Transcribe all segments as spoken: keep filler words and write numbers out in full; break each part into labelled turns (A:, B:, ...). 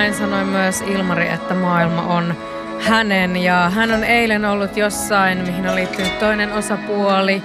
A: näin sanoi myös Ilmari, että maailma on hänen. Ja hän on eilen ollut jossain, mihin on liittynyt toinen osapuoli.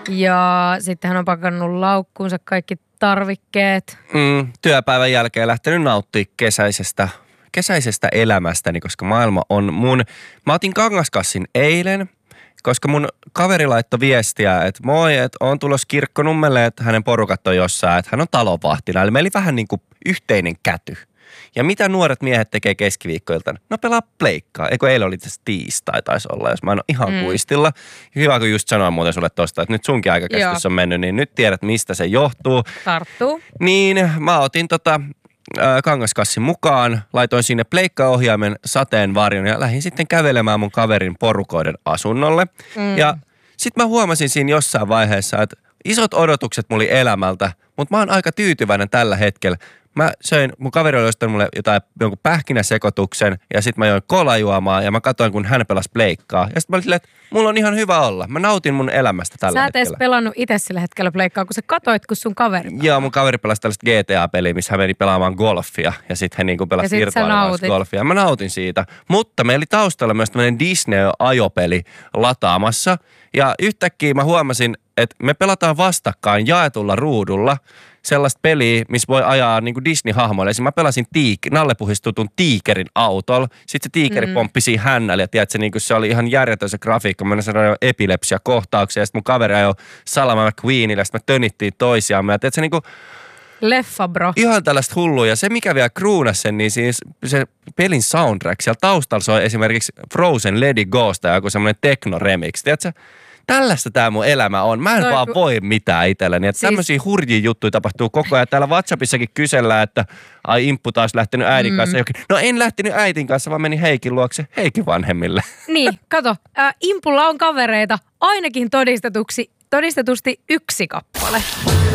A: Ja sitten hän on pakannut laukkuunsa kaikki tarvikkeet.
B: Mm, työpäivän jälkeen lähtenyt nauttia kesäisestä, kesäisestä elämästäni, koska maailma on mun... Mä otin kangaskassin eilen, koska mun kaveri laittoi viestiä, että moi, että on tulossa Kirkkonummelle, että hänen porukat on jossain, että hän on talonvahtina. Eli meillä oli vähän niin kuin yhteinen käty. Ja mitä nuoret miehet tekee keskiviikkoiltana? No pelaa pleikkaa. Eikö eilen oli tässä tiistai taisi olla, jos mä en ole ihan mm. kuistilla. Hyvä, kun just sanoin muuten sulle tosta, että nyt sunkin aikakäsitys on mennyt, niin nyt tiedät, mistä se johtuu.
A: Tarttuu.
B: Niin, mä otin tota äh, kangaskassin mukaan, laitoin sinne pleikkaohjaimen sateenvarjon ja lähdin sitten kävelemään mun kaverin porukoiden asunnolle. Mm. Ja sit mä huomasin siinä jossain vaiheessa, että isot odotukset mulla elämältä, mutta mä oon aika tyytyväinen tällä hetkellä. Mä söin, mun kaveri oli ostanut mulle jotain, jonkun pähkinäsekotuksen ja sit mä join kolajuomaa ja mä katsoin, kun hän pelasi pleikkaa. Ja sit mä olin silleen, että mulla on ihan hyvä olla. Mä nautin mun elämästä tällä
A: sä
B: hetkellä.
A: Sä et edes pelannut itse sillä hetkellä pleikkaa, kun sä katoit, kun sun kaveri pelaa.
B: Joo, mun kaveri pelasi tällaista G T A-peliä, missä hän meni pelaamaan golfia. Ja sit hän niinku pelasi virtuaalisesti golfia. Mä nautin siitä. Mutta meillä oli taustalla myös tämmönen Disney-ajopeli lataamassa. Ja yhtäkkiä mä huomasin, että me pelataan vastakkain jaetulla ruudulla sellaista peliä, missä voi ajaa niin kuin Disney-hahmoille. Esimerkiksi mä pelasin tiik- nallepuhistutun tiikerin autolla. Sitten se tiikeri mm. pomppi siinä hännällä ja tiedätkö, niin se oli ihan järjetön se grafiikka. Mä sanoin epilepsia-kohtauksia ja sitten mun kaveri ajoi Salama McQueenille ja sitten me tönittiin toisiamme. Ja tiedätkö, niin kuin
A: leffa, bro.
B: Ihan tällaista hullua. Ja se, mikä vielä kruunasi sen, niin siis se pelin soundtrack. Siellä taustalla soi esimerkiksi Frozen Let It Gosta ja joku semmoinen techno-remix. Tiedätkö? Tällaista tämä mun elämä on. Mä en Toi, vaan voi mitään itselleni. Että siis tämmöisiä hurjia juttuja tapahtuu koko ajan. Täällä WhatsAppissakin kysellään, että ai Imppu taas lähtenyt äidin mm. kanssa. No en lähtenyt äitin kanssa, vaan menin Heikin luokse Heikin vanhemmille.
A: Niin, kato. Ä, Impulla on kavereita ainakin todistetuksi, todistetusti yksi kappale.